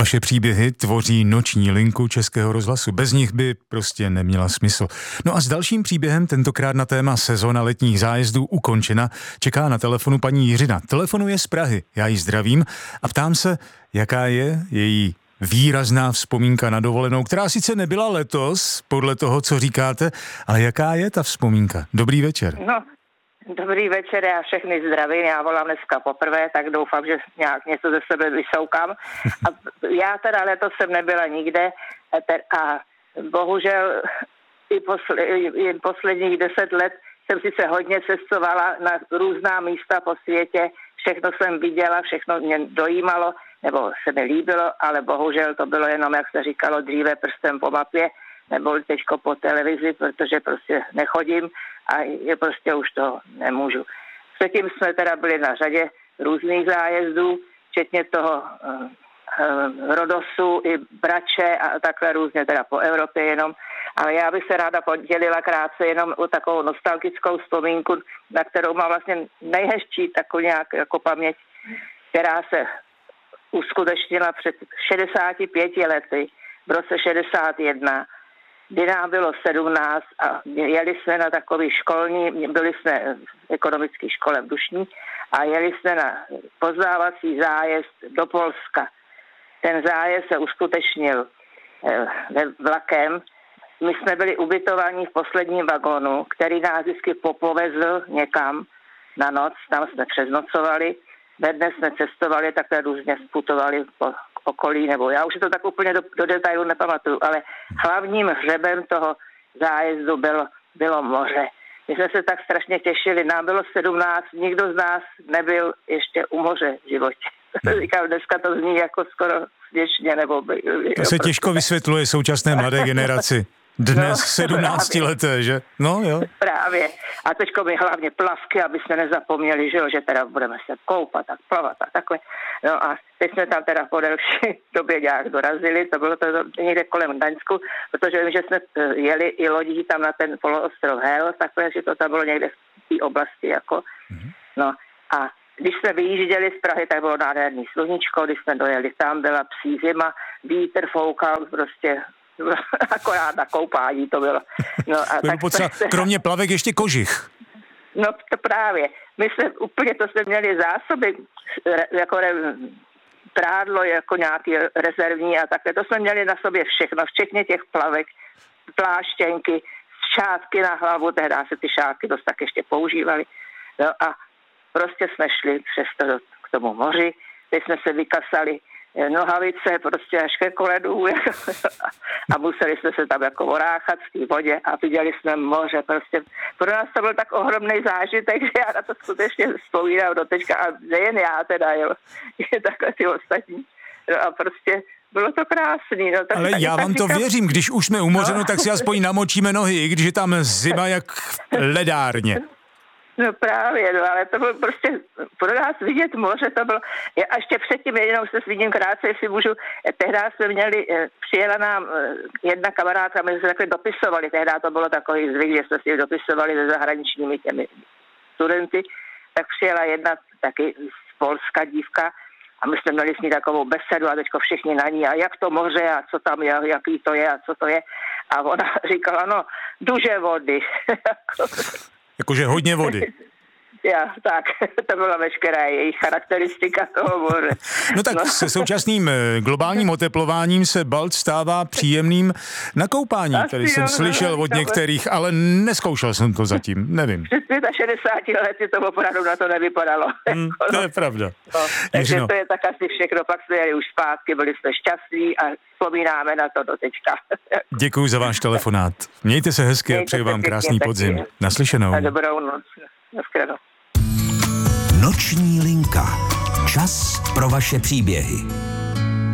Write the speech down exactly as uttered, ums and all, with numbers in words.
Vaše příběhy tvoří noční linku Českého rozhlasu. Bez nich by prostě neměla smysl. No a s dalším příběhem, tentokrát na téma sezóna letních zájezdů ukončena, čeká na telefonu paní Jiřina. Telefonuje z Prahy, já ji zdravím a ptám se, jaká je její výrazná vzpomínka na dovolenou, která sice nebyla letos, podle toho, co říkáte, ale jaká je ta vzpomínka? Dobrý večer. No, dobrý večer, já všechny zdravím, já volám dneska poprvé, tak doufám, že nějak něco ze sebe vysoukám. A já teda letos jsem nebyla nikde a bohužel i, posle, i posledních deset let jsem sice hodně cestovala na různá místa po světě, všechno jsem viděla, všechno mě dojímalo, nebo se mi líbilo, ale bohužel to bylo jenom, jak se říkalo dříve, prstem po mapě, nebo teďko po televizi, protože prostě nechodím a je prostě už to nemůžu. Předtím jsme teda byli na řadě různých zájezdů, včetně toho uh, uh, Rodosu i Brače a takhle různě teda po Evropě jenom. Ale já bych se ráda podělila krátce jenom o takovou nostalgickou vzpomínku, na kterou má vlastně nejhezčí takovou nějak jako paměť, která se uskutečnila před šedesáti pěti lety, v roce šedesát jedna, kdy nám bylo sedmnáct a jeli jsme na takový školní, byli jsme v ekonomické škole v Dušní a jeli jsme na poznávací zájezd do Polska. Ten zájezd se uskutečnil eh, vlakem. My jsme byli ubytovaní v posledním vagónu, který nás vždycky popovezl někam na noc, tam jsme přeznocovali. Ve dne jsme cestovali, takhle různě sputovali po okolí, nebo já už si to tak úplně do, do detailu nepamatuju, ale hlavním hřebem toho zájezdu bylo, bylo moře. My jsme se tak strašně těšili, nám bylo sedmnáct, nikdo z nás nebyl ještě u moře v životě. Říkám, dneska to zní jako skoro směšně, nebo... To se těžko vysvětluje současné mladé generaci. Dnes no, sedmnáctileté, že? No jo. Právě. A teďko mi hlavně plavky, aby jsme nezapomněli, že, jo, že teda budeme se koupat a plavat a takhle. No a teď jsme tam teda po delší době nějak dorazili, to bylo to někde kolem Gdaňsku, protože vím, že jsme jeli i lodí tam na ten poloostrov Hel, takhle, že to tam bylo někde v té oblasti jako. Mm-hmm. No a když jsme vyjížděli z Prahy, tak bylo nádherný sluníčko, když jsme dojeli tam, byla psí zima, vítr foukal prostě akorát na koupání to bylo. No a tak potřeba, se... Kromě plavek ještě kožich. No to právě. My jsme úplně, to jsme měli zásoby, jako re, prádlo, jako nějaký rezervní a takhle. To jsme měli na sobě všechno, včetně těch plavek, pláštěnky, šátky na hlavu, tehdy se ty šátky dost tak ještě používaly. No a prostě jsme šli přes to k tomu moři, teď jsme se vykasali nohavice prostě až ke kolenů a museli jsme se tam jako oráchat v té vodě a viděli jsme moře. Prostě pro nás to byl tak ohromný zážitek, že já na to skutečně vzpomínám do teďka a nejen já teda, jo, je takhle ty ostatní. No a prostě bylo to krásný. No, tak, ale tak, já tak vám to říkám, věřím, když už jsme u moře, no. no tak si aspoň namočíme nohy, i když je tam zima jak ledárně. No právě, no, ale to bylo prostě pro nás vidět moře, to bylo, a ještě předtím, jenom se svidím krátce, jestli můžu, tehdy jsme měli, přijela nám jedna kamarádka, my jsme takhle dopisovali, tehdy to bylo takový zvyk, že jsme si dopisovali se zahraničními těmi studenty, tak přijela jedna taky z Polska dívka a my jsme měli s ní takovou besedu a teďko všichni na ní a jak to moře a co tam je, jaký to je a co to je a ona říkala, no, duže vody. Jakože hodně vody. Já, tak, to byla veškerá jejich charakteristika toho moře. No tak no. Se současným globálním oteplováním se Balt stává příjemným na koupání. Asi Tady jo, jsem slyšel no, od některých, ale neskoušel jsem to zatím, nevím. Před šedesáti lety to opravdu na to nevypadalo. Hmm, to je pravda. No, takže to je tak asi všechno, pak jsme jeli už zpátky, byli jsme šťastní a vzpomínáme na to do teďka. Děkuji za váš telefonát. Mějte se hezky Mějte a přeji vám krásný podzim. Taky. Naslyšenou. Na dobrou noc. Naschledanou. Noční linka. Čas pro vaše příběhy.